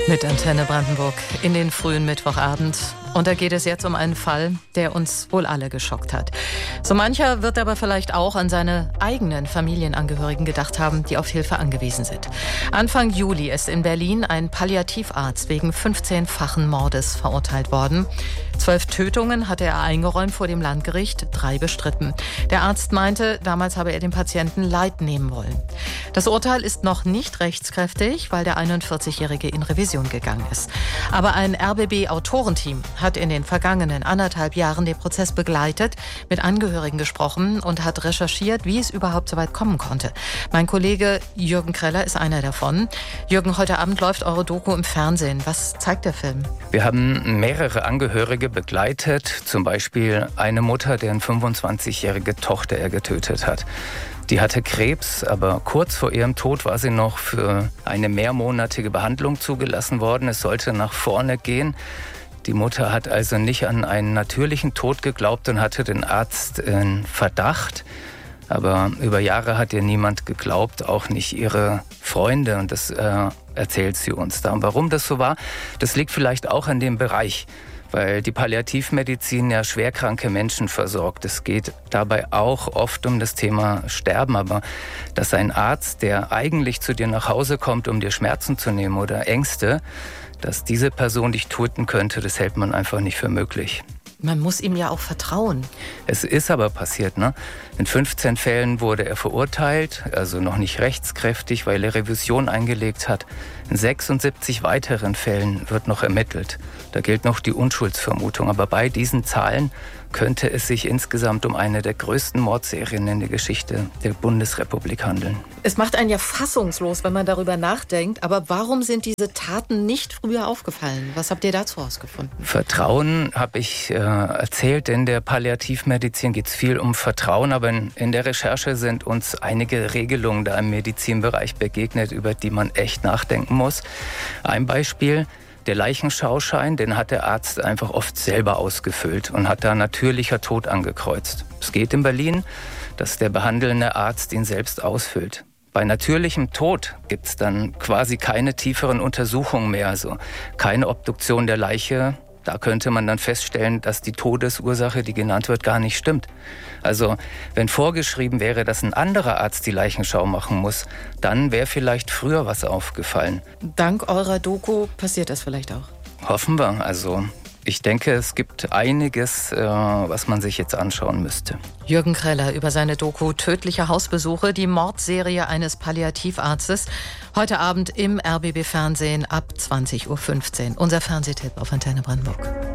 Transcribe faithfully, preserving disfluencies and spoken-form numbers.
Mit Antenne Brandenburg in den frühen Mittwochabend. Und da geht es jetzt um einen Fall, der uns wohl alle geschockt hat. So mancher wird aber vielleicht auch an seine eigenen Familienangehörigen gedacht haben, die auf Hilfe angewiesen sind. Anfang Juli ist in Berlin ein Palliativarzt wegen fünfzehnfachen Mordes verurteilt worden. Zwölf Tötungen hatte er eingeräumt vor dem Landgericht, drei bestritten. Der Arzt meinte, damals habe er dem Patienten Leid nehmen wollen. Das Urteil ist noch nicht rechtskräftig, weil der einundvierzigjährige in Revision gegangen ist. Aber ein R B B-Autorenteam hat in den vergangenen anderthalb Jahren den Prozess begleitet, mit Angehörigen gesprochen und hat recherchiert, wie es überhaupt so weit kommen konnte. Mein Kollege Jürgen Kreller ist einer davon. Jürgen, heute Abend läuft eure Doku im Fernsehen. Was zeigt der Film? Wir haben mehrere Angehörige begleitet, zum Beispiel eine Mutter, deren fünfundzwanzigjährige Tochter er getötet hat. Die hatte Krebs, aber kurz vor ihrem Tod war sie noch für eine mehrmonatige Behandlung zugelassen worden. Es sollte nach vorne gehen. Die Mutter hat also nicht an einen natürlichen Tod geglaubt und hatte den Arzt in Verdacht. Aber über Jahre hat ihr niemand geglaubt, auch nicht ihre Freunde. Und das äh, erzählt sie uns da. Und warum das so war, das liegt vielleicht auch an dem Bereich, weil die Palliativmedizin ja schwerkranke Menschen versorgt. Es geht dabei auch oft um das Thema Sterben. Aber dass ein Arzt, der eigentlich zu dir nach Hause kommt, um dir Schmerzen zu nehmen oder Ängste, dass diese Person dich töten könnte, das hält man einfach nicht für möglich. Man muss ihm ja auch vertrauen. Es ist aber passiert, ne? In fünfzehn Fällen wurde er verurteilt, also noch nicht rechtskräftig, weil er Revision eingelegt hat. In sechsundsiebzig weiteren Fällen wird noch ermittelt. Da gilt noch die Unschuldsvermutung. Aber bei diesen Zahlen könnte es sich insgesamt um eine der größten Mordserien in der Geschichte der Bundesrepublik handeln. Es macht einen ja fassungslos, wenn man darüber nachdenkt. Aber warum sind diese Taten nicht früher aufgefallen? Was habt ihr dazu herausgefunden? Vertrauen habe ich äh, erzählt. In der Palliativmedizin geht es viel um Vertrauen. Aber in, in der Recherche sind uns einige Regelungen da im Medizinbereich begegnet, über die man echt nachdenken muss. Ein Beispiel: Der Leichenschauschein, den hat der Arzt einfach oft selber ausgefüllt und hat da natürlicher Tod angekreuzt. Es geht in Berlin, dass der behandelnde Arzt ihn selbst ausfüllt. Bei natürlichem Tod gibt es dann quasi keine tieferen Untersuchungen mehr, also keine Obduktion der Leiche. Da könnte man dann feststellen, dass die Todesursache, die genannt wird, gar nicht stimmt. Also wenn vorgeschrieben wäre, dass ein anderer Arzt die Leichenschau machen muss, dann wäre vielleicht früher was aufgefallen. Dank eurer Doku passiert das vielleicht auch? Hoffen wir. Also ich denke, es gibt einiges, äh, was man sich jetzt anschauen müsste. Jürgen Kreller über seine Doku Tödliche Hausbesuche, die Mordserie eines Palliativarztes. Heute Abend im R B B Fernsehen ab zwanzig Uhr fünfzehn. Unser Fernsehtipp auf Antenne Brandenburg.